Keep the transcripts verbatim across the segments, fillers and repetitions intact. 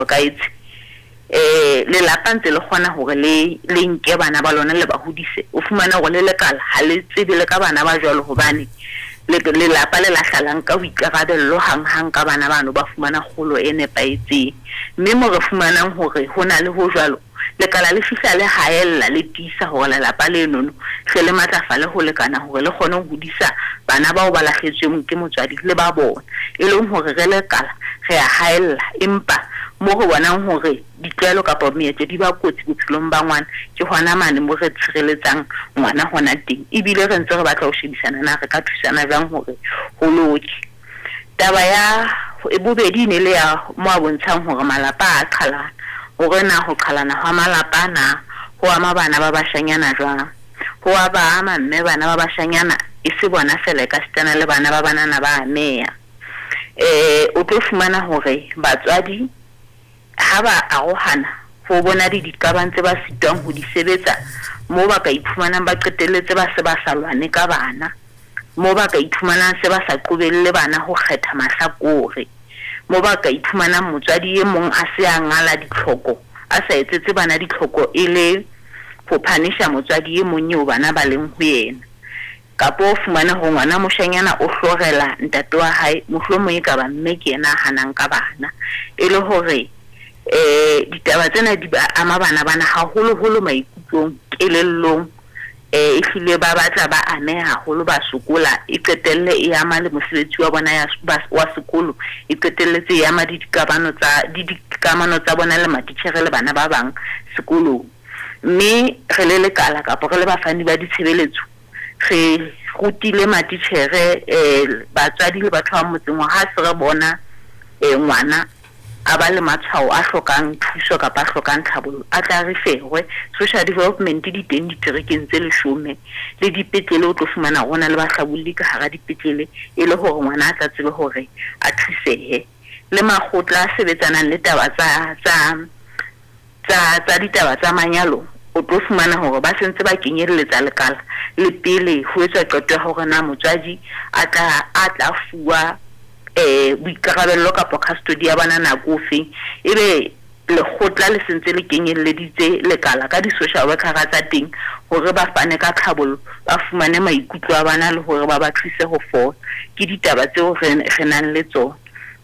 ka itse eh le lapa ntse le gona hore le le nke bana ba lona le ba hodise o fumana go le lekala ha le tsebe le ka bana ba jwalo hobane le le lapa le la hlalang ka boikarabello hang hang ka bana bano ba fumana kgolo e nepaetseng mme mo re fumanang hore hona le ho jwalo lekala le fihla le haella le tisa hore le lapa le nono se le matlafale ho lekana hore le kgone ho hodisa bana bao ba lahletsweng ke motswadi le ba bona e leng hore re lekala re a haella empa mo go bonang hore ditlwaelo kapa meetlo di ba kotsi bophelong ba ngwana ke hona mane mo re tshireletsang ngwana hona teng ebile re ntse re batla ho shebisana na re ka thusana jang hore ho loki taba ya e bobedi ne le ya mo a bontshang hore malapa a qhalana hore na ho qhalana ha malapa na ho ama bana ba bashanyana jwang ho aba ama mme bana ba bashanyana e se bona fela ka stana le bana ba banana ba ameya eh o tlo fumana hore batswadi ha ba arohana ho bona di dikabantse ba sitwang ho di sebetsa mo ba ka iphumana ba qetelletse ba se ba salwane ka bana mo ba ka iphumana se ba sa qobelle bana ho kgetha mahlakore mo ba ka iphumana motswadi e mong a se a ngala ditlhoko a sa etsetse bana ditlhoko ile ho phanisha motswadi e mong yo bana ba leng ho yena kapo fumana ho ngwana moshanyana o hlorela ntate wa hae mohlomong e ka ba mme ke yena hanang ka bana ile hore eh ditaba tsena di ba ama bana bana haholo holo maikutlong kelellong eh ifile ba batla ba ame haholo ba sokola e qetelle e ama le mosebetsi wa bona ya wa sekolo e qetelletse e ama dikabano tsa dikamano tsa bona le matitjhere le bana ba bang sekolong mme re le lekala kapo re le bafani ba ditshebeletso re rutile matitjhere eh batswadi le batho ba motseng wa ha se re bona eh ngwana a ba le matshwao a hlokang thuso kapa a hlokang tlhabollo a tla re ferwe social development di teng diterekeng tse leshome le dipetlele o tlo fumana rona le bahlabolli ka hara dipetlele e le hore ngwana a tla tsebe hore a thusehe le makgotla a sebetsanang le taba tsa tsa tsa tsa ditaba tsa manyalo o tlo fumana hore ba sentse ba kenyeletsa lekala le pele ho etswa qeto hore na motswadi a tla a tla fuwa eh boikarabello kapa custody ya bana nako fe ebe le khotla le sentse le kenyeleditse lekala ka di social worker tsa teng hore ba fane ka tlhabollo ba fumane maikutlo a bana le hore ba ba thuse ho fola ke ditaba tseo re nang le tsona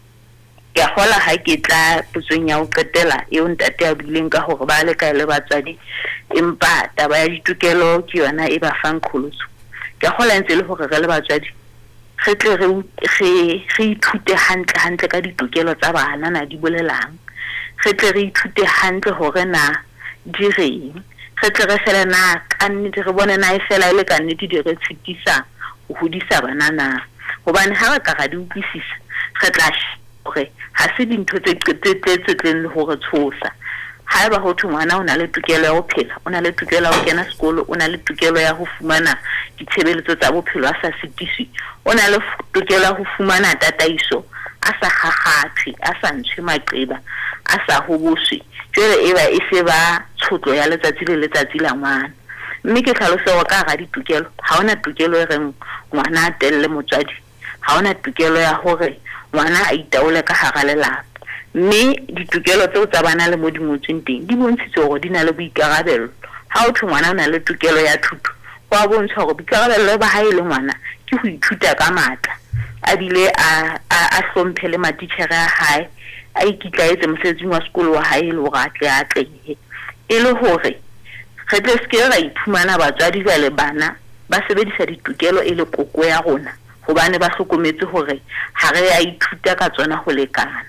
ya hola ha ke tla putsong ya ho qetela e o ntate a bileng ka hore ba le ka le batswadi empa taba ya ditokelo ke yona e ba fang kholoso ke hola ntse le hore re le batswadi re tle re re ithute hantle hantle ka ditokelo tsa bana na di bolelang re tle re ithute hantle hore na di reng re tle re fela na ka nnete re bone na e fela ile ka nnete di re tshitisa ho hodisa bana na hobane ha ba ka ga di utlwisisa re tla hore ha se dintho tse qetetse tleng le hore tshosa ha eba ho thwe ngwana o na le tokelo ya ho phela o na le tokelo ya ho kena sekolo o na le tokelo ya ho fumana ditshebeletso tsa bophelo a sa sitiswi o na le tokelo ya ho fumana tataiso a sa gagathi a sa ntse maqeba a sa hoboswe jwale eba e se ba tshotlo ya letsatsi le letsatsi la ngwana mme ke tlhalosa hore ka ga ditokelo ha ona tokelo e reng ngwana a telle motswadi ha ona tokelo ya hore ngwana a itaole ka hara lelapa mme ditokelo tseo tsa bana le mo dingwetseng teng di bontshitse hore di na le boikarabello ha o thwe ngwana o na le tokelo ya thuto wa bontsha hore boikarabello ba hae le ngwana ke ho ithuta ka matla a bile a a hlomphe le matitjhere a hae a ikitlaetse mosebetsing wa sekolo wa hae le hore a tle a tlehe e le hore re tle se ke ra iphumana batswadi ba le bana ba sebedisa ditokelo e le koko ya rona hobane ba hlokometse hore ha re a ithuta ka tsona ho lekana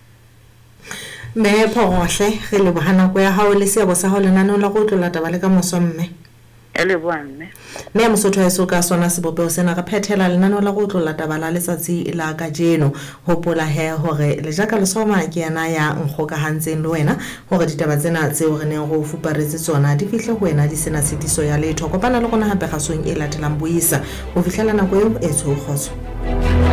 me Phogohle re le bohana go ya hao le seabo sa ho lenaneo la go tlola taba le ka moso mme ele boanne me Mosotho a eso ka sona sebopeo sena ga phethela lenaneo la go tlola taba la letsatsi la ka jeno hopola he hore le jaka le soma ke yana ya nkgoka hantseng le wena hore ditaba tsena tseo re neng go fuparetse tsona di fihle go wena di sena sediso ya letho kopana le gona hape ga song e latelang boisa go fihlela nako eo e tshogotso.